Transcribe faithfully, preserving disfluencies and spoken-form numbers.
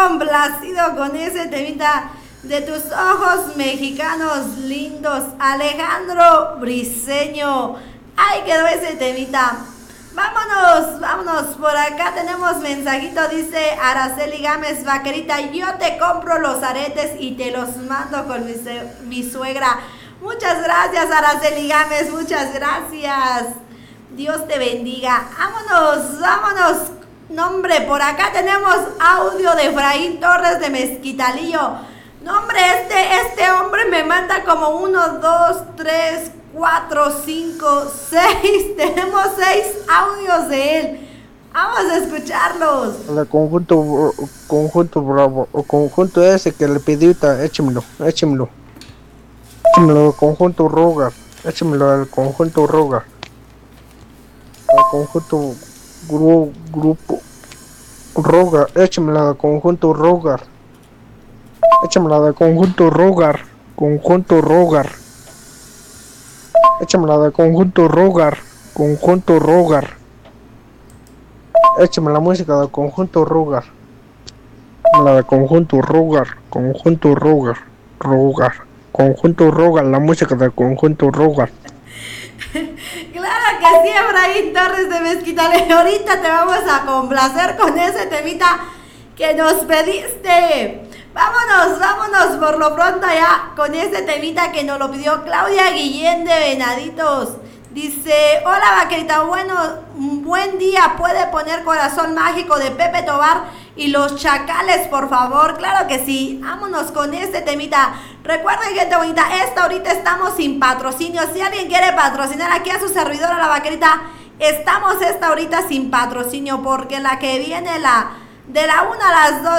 complacido con ese temita de tus ojos mexicanos lindos, Alejandro Briseño. Ahí quedó ese temita. Vámonos, vámonos, por acá tenemos mensajito, dice Araceli Gámez, vaquerita, yo te compro los aretes y te los mando con mi, mi suegra. Muchas gracias, Araceli Gámez, muchas gracias. Dios te bendiga. Vámonos, vámonos. No, hombre, por acá tenemos audio de Efraín Torres de Mezquitalillo. No, hombre, este, este hombre me manda como uno, dos, tres, cuatro, cinco, seis. Tenemos seis audios de él. Vamos a escucharlos. El conjunto, conjunto bravo, o conjunto ese que le pedí, échemelo, échemelo. Échemelo al conjunto Rogar, échemelo al conjunto Rogar. Al conjunto gru, grupo Rogar, échemelo al conjunto Rogar. Échamela del conjunto Rogar, conjunto Rogar. Échamela del conjunto Rogar, conjunto Rogar. Échame la música del conjunto Rogar. La del conjunto Rogar, conjunto Rogar, Rogar. Conjunto Rogar, la música del conjunto Rogar. Claro que sí, Efraín Torres de Mezquitalillo. Ahorita te vamos a complacer con ese temita que nos pediste. Vámonos, vámonos por lo pronto ya con ese temita que nos lo pidió Claudia Guillén de Venaditos. Dice, hola vaquerita, bueno, buen día, puede poner Corazón Mágico de Pepe Tobar y Los Chacales, por favor. Claro que sí, vámonos con este temita. Recuerden, gente bonita, esta ahorita estamos sin patrocinio. Si alguien quiere patrocinar aquí a su servidora la vaquerita, estamos esta ahorita sin patrocinio, porque la que viene la de la una a las dos